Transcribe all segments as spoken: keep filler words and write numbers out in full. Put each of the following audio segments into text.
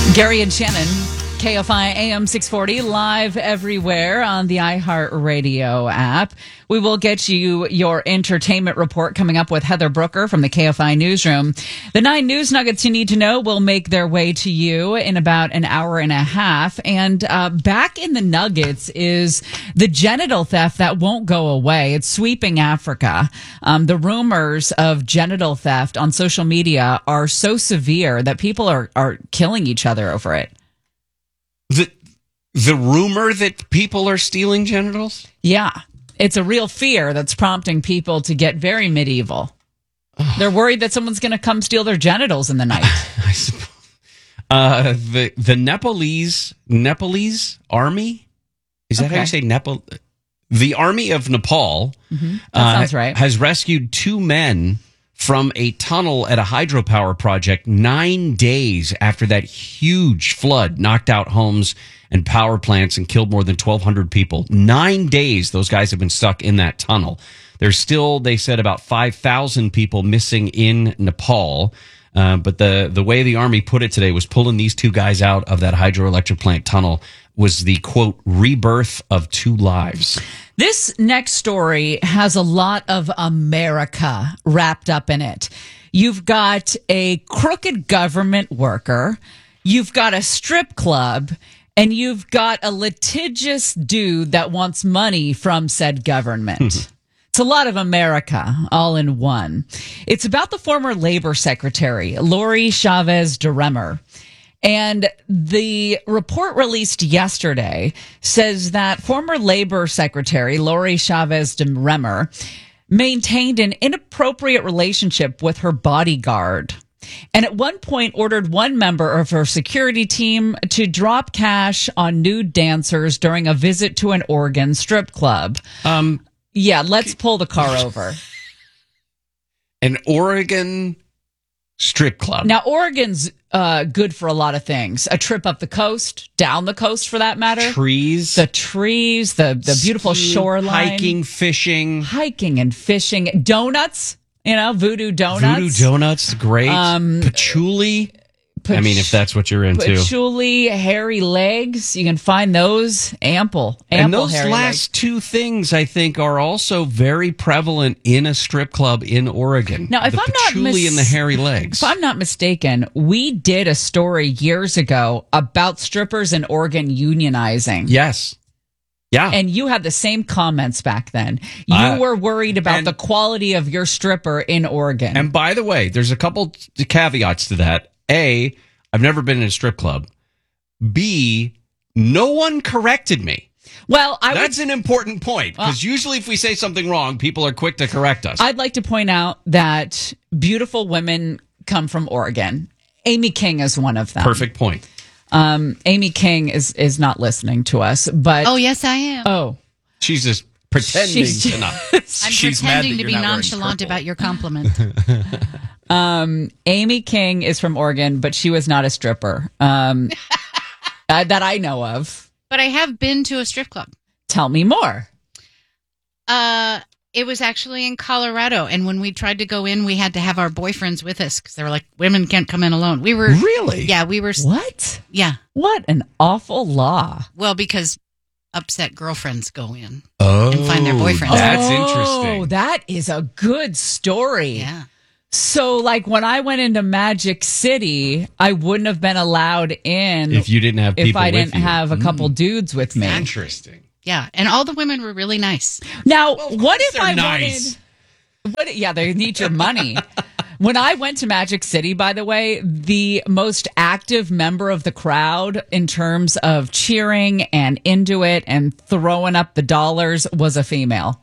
Gary and Shannon, K F I A M six forty, live everywhere on the iHeartRadio app. We will get you your entertainment report coming up with Heather Brooker from the K F I newsroom. The nine news nuggets you need to know will make their way to you in about an hour and a half. And uh, back in the nuggets is the genital theft that won't go away. It's sweeping Africa. Um, the rumors of genital theft on social media are so severe that people are, are killing each other over it. The the rumor that people are stealing genitals? Yeah. It's a real fear that's prompting people to get very medieval. Oh. They're worried that someone's going to come steal their genitals in the night. I suppose. Uh, the the Nepalese Nepalese army, is that okay. how you say Nepal? The army of Nepal mm-hmm. that sounds uh, right. has rescued two men from a tunnel at a hydropower project nine days after that huge flood knocked out homes and power plants and killed more than twelve hundred people. Nine days those guys have been stuck in that tunnel. There's still, they said, about five thousand people missing in Nepal. Uh, but the, the way the Army put it today was pulling these two guys out of that hydroelectric plant tunnel was the, quote, rebirth of two lives. This next story has a lot of America wrapped up in it. You've got a crooked government worker, you've got a strip club, and you've got a litigious dude that wants money from said government. It's a lot of America all in one. It's about the former labor secretary, Lori Chavez DeRemer. And the report released yesterday says that former labor secretary Lori Chavez DeRemer maintained an inappropriate relationship with her bodyguard, and at one point ordered one member of her security team to drop cash on nude dancers during a visit to an Oregon strip club. Um, yeah, let's pull the car over. An Oregon strip club. Now, Oregon's uh, good for a lot of things. A trip up the coast, down the coast for that matter. Trees. The trees, the, the beautiful Skiing, shoreline. Hiking, fishing. Hiking and fishing. Donuts, you know, voodoo donuts. Voodoo donuts, great. Um, Patchouli. I mean, if that's what you're into. Patchouli, hairy legs. You can find those ample, ample And those hairy last legs. two things, I think, are also very prevalent in a strip club in Oregon. Now, if the I'm patchouli not mis- and the hairy legs. If I'm not mistaken, we did a story years ago about strippers in Oregon unionizing. Yes. Yeah. And you had the same comments back then. You uh, were worried about the quality of your stripper in Oregon. And by the way, there's a couple caveats to that. A, I've never been in a strip club. B, no one corrected me. Well, I That's would, an important point, because uh, usually if we say something wrong, people are quick to correct us. I'd like to point out that beautiful women come from Oregon. Amy King is one of them. Perfect point. Um, Amy King is, is not listening to us, but... Oh, yes, I am. Oh. She's just pretending She's just, to not. I'm She's pretending to be nonchalant about your compliment. um, Amy King is from Oregon, but she was not a stripper um, uh, that I know of. But I have been to a strip club. Tell me more. Uh, it was actually in Colorado, and when we tried to go in, we had to have our boyfriends with us because they were like, "Women can't come in alone." We were really, yeah, we were. What? Yeah, what an awful law. Well, because upset girlfriends go in oh, and find their boyfriends. That's oh, interesting. Oh, that is a good story. Yeah. So, like, when I went into Magic City, I wouldn't have been allowed in if you didn't have people if I with didn't you. have a couple mm. dudes with me. Interesting. Yeah, and all the women were really nice. Now, well, what if I nice. wanted? What? Yeah, they need your money. When I went to Magic City, by the way, the most active member of the crowd in terms of cheering and into it and throwing up the dollars was a female.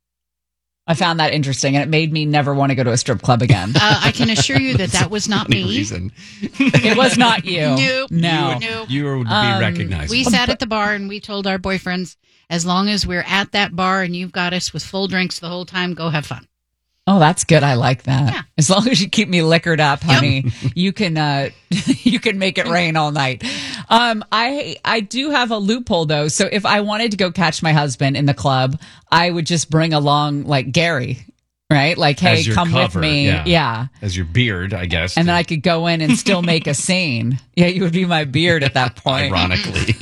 I found that interesting, and it made me never want to go to a strip club again. Uh, I can assure you that that was not me. Reason. It was not you. Nope. No. You would, Nope. you would be Um, recognized. We sat at the bar and we told our boyfriends, as long as we're at that bar and you've got us with full drinks the whole time, go have fun. Oh, that's good. I like that. Yeah. As long as you keep me liquored up, honey, you can uh, you can make it rain all night. Um, I I do have a loophole though. So if I wanted to go catch my husband in the club, I would just bring along like Gary. right? Like, hey, As your come cover, with me. yeah. yeah. As your beard, I guess. And then I could go in and still make a scene. Yeah, you would be my beard at that point. Ironically.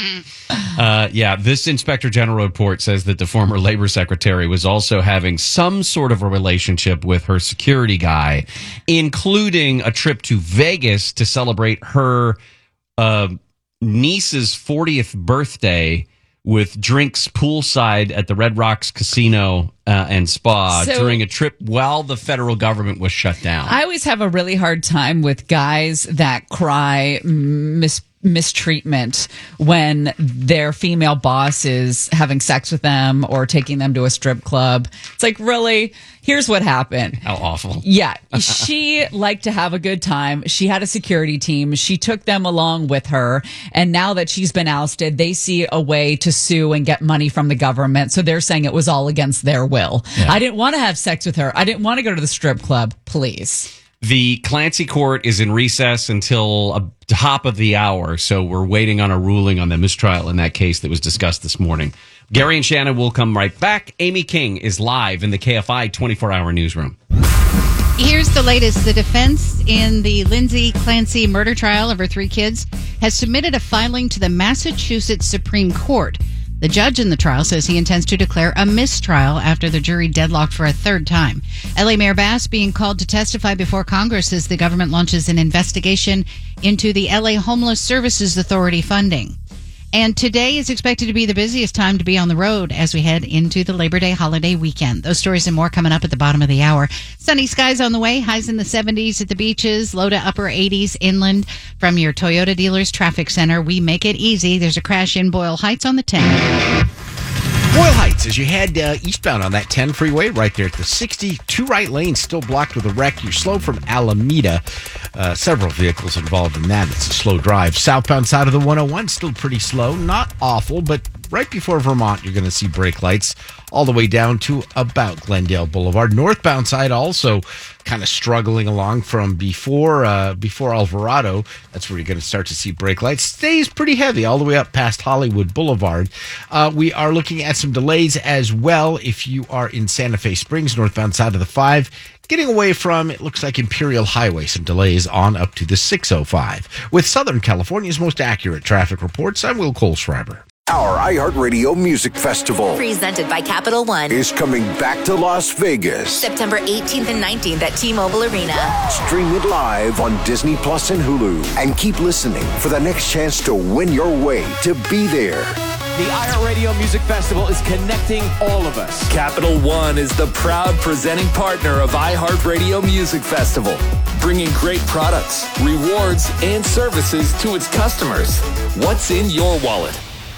uh, yeah, this Inspector General report says that the former labor secretary was also having some sort of a relationship with her security guy, including a trip to Vegas to celebrate her uh, niece's fortieth birthday with drinks poolside at the Red Rocks Casino uh, and Spa So- during a trip while the federal government was shut down. I always have a really hard time with guys that cry mis- mistreatment when their female boss is having sex with them or taking them to a strip club. It's like, really? Here's what happened. How awful. Yeah, she liked to have a good time. She had a security team. She took them along with her. And now that she's been ousted, they see a way to sue and get money from the government. So they're saying it was all against their will. Yeah. I didn't want to have sex with her. I didn't want to go to the strip club. Please. The Clancy court is in recess until a top of the hour, so we're waiting on a ruling on the mistrial in that case that was discussed this morning. Gary and Shannon will come right back. Amy King is live in the K F I twenty-four hour newsroom. Here's the latest. The defense in the Lindsay Clancy murder trial of her three kids has submitted a filing to the Massachusetts Supreme Court. The judge in the trial says he intends to declare a mistrial after the jury deadlocked for a third time. L A Mayor Bass being called to testify before Congress as the government launches an investigation into the L A Homeless Services Authority funding. And today is expected to be the busiest time to be on the road as we head into the Labor Day holiday weekend. Those stories and more coming up at the bottom of the hour. Sunny skies on the way, highs in the seventies at the beaches, low to upper eighties inland. From your Toyota dealers traffic center, we make it easy. There's a crash in Boyle Heights on the ten. Boyle Heights, as you head uh, eastbound on that ten freeway, right there at the sixty, two right lanes still blocked with a wreck. You're slow from Alameda. Uh, several vehicles involved in that. It's a slow drive. Southbound side of the one oh one, still pretty slow. Not awful, but right before Vermont, you're going to see brake lights all the way down to about Glendale Boulevard. Northbound side also kind of struggling along from before uh, before Alvarado. That's where you're going to start to see brake lights. Stays pretty heavy all the way up past Hollywood Boulevard. Uh, we are looking at some delays as well if you are in Santa Fe Springs, northbound side of the five. Getting away from, it looks like Imperial Highway, some delays on up to the six oh five. With Southern California's most accurate traffic reports, I'm Will Kohlschreiber. Our iHeartRadio Music Festival Presented by Capital One. is coming back to Las Vegas. September eighteenth and nineteenth at T-Mobile Arena. Stream it live on Disney Plus and Hulu. And keep listening for the next chance to win your way to be there. The iHeartRadio Music Festival is connecting all of us. Capital One is the proud presenting partner of iHeartRadio Music Festival, bringing great products, rewards, and services to its customers. What's in your wallet?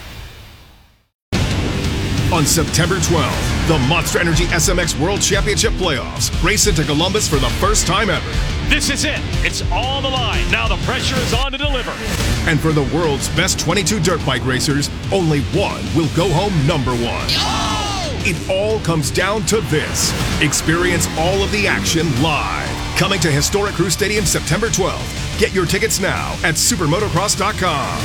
On September twelfth, the Monster Energy S M X World Championship Playoffs race into Columbus for the first time ever. This is it. It's all the line. Now the pressure is on to deliver. And for the world's best twenty-two dirt bike racers, only one will go home number one. Oh! It all comes down to this. Experience all of the action live. Coming to Historic Crew Stadium September twelfth. Get your tickets now at supermotocross dot com.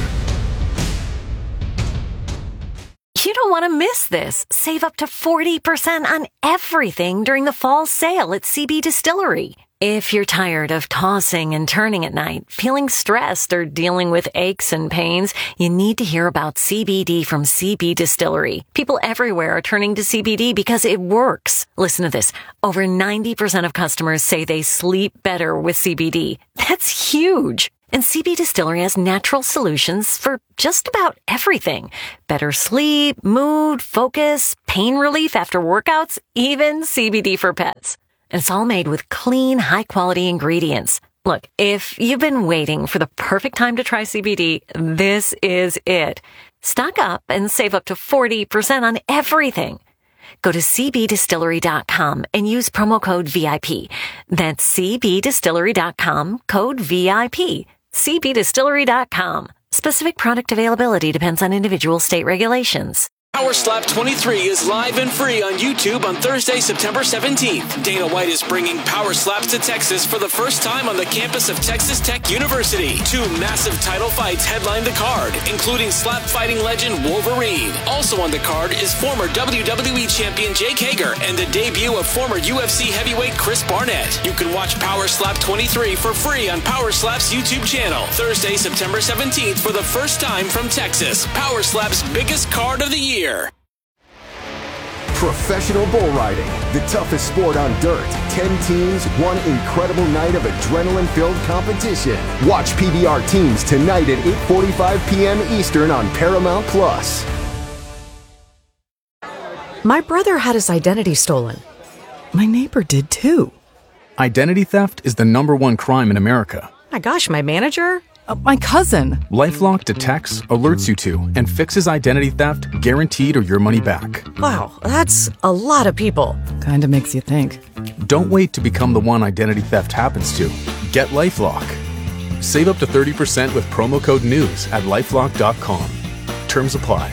You don't want to miss this. Save up to forty percent on everything during the fall sale at C B Distillery. If you're tired of tossing and turning at night, feeling stressed, or dealing with aches and pains, you need to hear about C B D from C B Distillery. People everywhere are turning to C B D because it works. Listen to this. Over ninety percent of customers say they sleep better with C B D. That's huge. And C B Distillery has natural solutions for just about everything. Better sleep, mood, focus, pain relief after workouts, even C B D for pets. And it's all made with clean, high-quality ingredients. Look, if you've been waiting for the perfect time to try C B D, this is it. Stock up and save up to forty percent on everything. Go to c b distillery dot com and use promo code V I P. That's c b distillery dot com, code V I P. c b distillery dot com. Specific product availability depends on individual state regulations. Power Slap twenty-three is live and free on YouTube on Thursday, September seventeenth. Dana White is bringing Power Slaps to Texas for the first time on the campus of Texas Tech University. Two massive title fights headline the card, including slap fighting legend Wolverine. Also on the card is former W W E champion Jake Hager and the debut of former U F C heavyweight Chris Barnett. You can watch Power Slap twenty-three for free on Power Slap's YouTube channel. Thursday, September seventeenth for the first time from Texas. Power Slap's biggest card of the year. Professional bull riding, the toughest sport on dirt. Ten teams, one incredible night of adrenaline-filled competition. Watch P B R Teams tonight at eight forty-five p.m. Eastern on Paramount Plus. My brother had his identity stolen. My neighbor did too. Identity theft is the number one crime in America. My gosh, my manager? Uh, my cousin. LifeLock detects, alerts you to, and fixes identity theft guaranteed or your money back. Wow, that's a lot of people. Kinda makes you think. Don't wait to become the one identity theft happens to. Get LifeLock. Save up to thirty percent with promo code NEWS at lifelock dot com. Terms apply.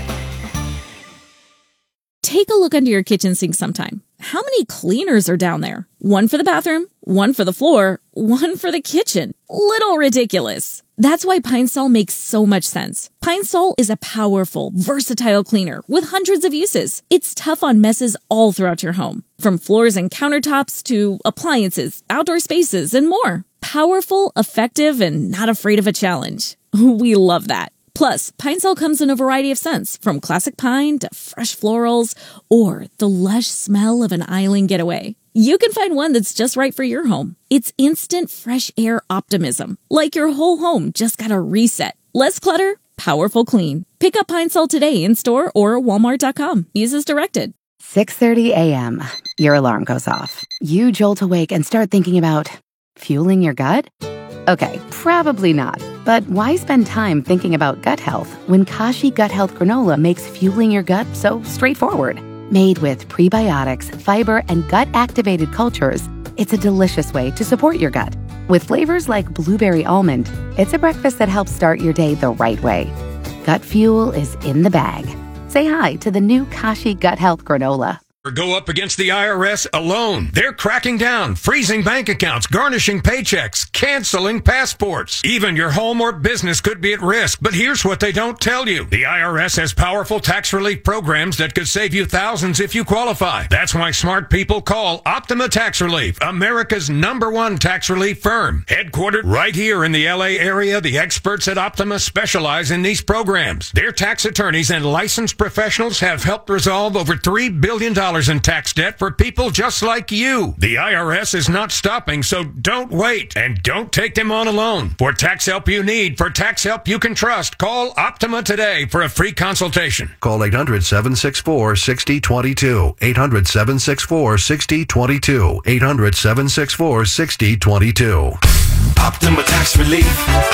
Take a look under your kitchen sink sometime. How many cleaners are down there? One for the bathroom, one for the floor, one for the kitchen. Little ridiculous. That's why Pine Sol makes so much sense. Pine Sol is a powerful, versatile cleaner with hundreds of uses. It's tough on messes all throughout your home, from floors and countertops to appliances, outdoor spaces, and more. Powerful, effective, and not afraid of a challenge. We love that. Plus, Pine Sol comes in a variety of scents, from classic pine to fresh florals or the lush smell of an island getaway. You can find one that's just right for your home. It's instant fresh air optimism, like your whole home just got a reset. Less clutter, powerful clean. Pick up Pine Sol today in store or walmart dot com. Use as directed. six thirty a.m. Your alarm goes off. You jolt awake and start thinking about fueling your gut? Okay, probably not. But why spend time thinking about gut health when Kashi Gut Health Granola makes fueling your gut so straightforward? Made with prebiotics, fiber, and gut-activated cultures, it's a delicious way to support your gut. With flavors like blueberry almond, it's a breakfast that helps start your day the right way. Gut fuel is in the bag. Say hi to the new Kashi Gut Health Granola. Or go up against the I R S alone. They're cracking down, freezing bank accounts, garnishing paychecks, canceling passports. Even your home or business could be at risk. But here's what they don't tell you. The I R S has powerful tax relief programs that could save you thousands if you qualify. That's why smart people call Optima Tax Relief, America's number one tax relief firm. Headquartered right here in the L A area, the experts at Optima specialize in these programs. Their tax attorneys and licensed professionals have helped resolve over three billion dollars in tax debt for people just like you. The I R S is not stopping, so don't wait. And don't take them on alone. For tax help you need, for tax help you can trust, call Optima today for a free consultation. Call eight hundred, seven six four, six zero two two. eight hundred, seven six four, six zero two two. eight hundred, seven six four, six zero two two. Optima Tax Relief.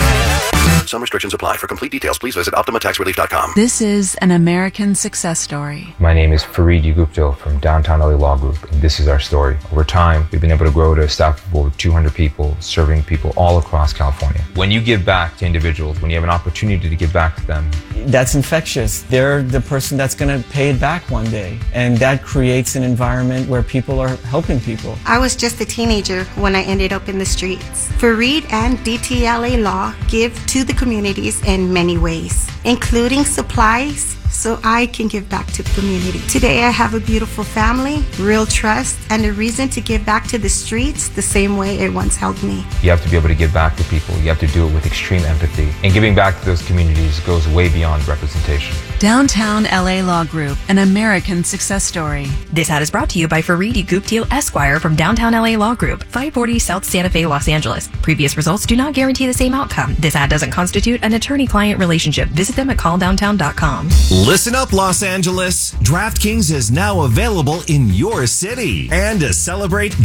Some restrictions apply. For complete details, please visit optima tax relief dot com. This is an American success story. My name is Fareed Gupta from Downtown L A Law Group, and this is our story. Over time, we've been able to grow to a staff of over two hundred people, serving people all across California. When you give back to individuals, when you have an opportunity to give back to them, that's infectious. They're the person that's going to pay it back one day, and that creates an environment where people are helping people. I was just a teenager when I ended up in the streets. Fareed and D T L A Law give to the communities in many ways, including supplies, so I can give back to the community. Today I have a beautiful family, real trust, and a reason to give back to the streets the same way it once helped me. you have to be able to give back to people. You have to do it with extreme empathy. And giving back to those communities goes way beyond representation. Downtown L A Law Group, an American success story. This ad is brought to you by Fareed Gupta Esquire from Downtown L A Law Group, five forty South Santa Fe, Los Angeles. Previous results do not guarantee the same outcome. This ad doesn't constitute an attorney-client relationship. Visit them at call downtown dot com. Listen up, Los Angeles. DraftKings is now available in your city. And to celebrate